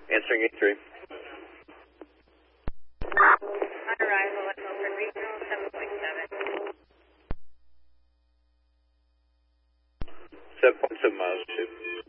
Answering 83. On arrival at Milford Regional 7.7. 7.7 miles, 2.